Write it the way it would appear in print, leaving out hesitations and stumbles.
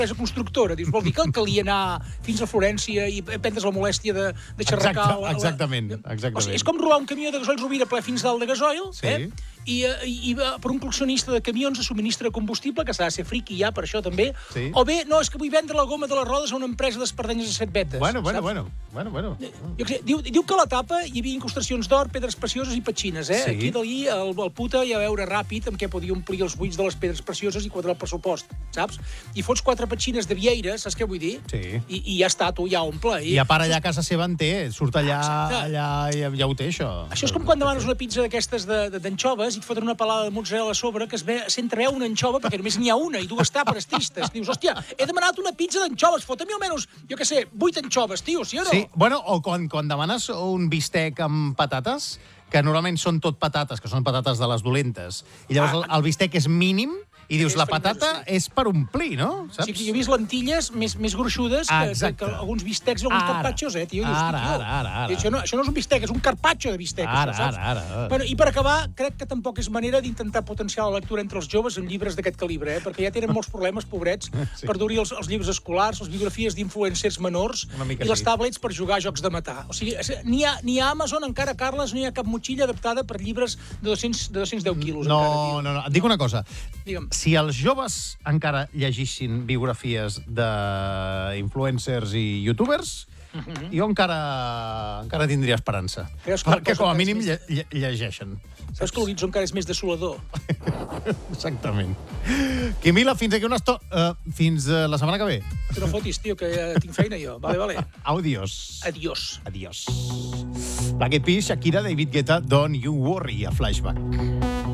empresa constructora. Dius, vol dir que calia anar fins a Florència i prendre's la molèstia de xerracar... Exactament. O sigui, és com robar un camió de gasoil Rovira ple fins dalt de gasoil, i per un col·leccionista de camions de subministre de combustible, que s'ha de ser friqui ja per això també, o bé, no, és que vull vendre la goma de les rodes a una empresa d'espardenyes de 7 vetes. Bueno. Jo què sé, diu que a la tapa hi havia incrustacions d'or, pedres precioses i petxines, Aquí d'allí el puta ja veure ràpid amb què podia omplir els buits de les pedres precioses i quadrar el pressupost, saps? I fots 4 petxines de Vieira, saps què vull dir? Sí. I ja està, tu ja omple. I a part allà a casa seva en té, surt allà ja ho té, això. Això és com quan demanes una pizza d'aquestes d'anxoves i et foten una pelada de mozzarella a sobre que s'entreveu una anxova perquè només n'hi ha una i dues tàperes tristes. Dius, hòstia, he demanat una pizza d'anxoves, fota-mi almenys, jo què sé, 8 anxoves, tio, sí o no? Sí, bueno, o quan demanes un bistec amb patates, que normalment són tot patates, que són patates de les dolentes, i llavors el bistec és mínim, i dius, la patata és per omplir, no? Saps? Sí, jo he vist lentilles més gruixudes que alguns bistecs i alguns carpaccios, tio. Ara. Això no és un bistec, és un carpaccio de bistec. Ara. Bueno, i per acabar, crec que tampoc és manera d'intentar potenciar la lectura entre els joves en llibres d'aquest calibre, perquè ja tenen molts problemes, pobrets, per dur-hi els llibres escolars, les biografies d'influencers menors i les tablets per jugar a jocs de matar. O sigui, ni a Amazon encara, Carles, no hi ha cap motxilla adaptada per llibres de 210 quilos. No. Et dic una cosa. Digue'm. Si els joves encara llegissin biografies d'influencers i youtubers, jo encara tindria esperança. Perquè com a mínim llegeixen. Saps que l'horitzó encara és més desolador? Exactament. Quimila, fins aquí una estona. Fins la setmana que ve. Que no fotis, tio, que ja tinc feina jo. Vale. Adiós. Adiós. Black Eyed Peas, Shakira, David Guetta, Don't You Worry, a Flashback.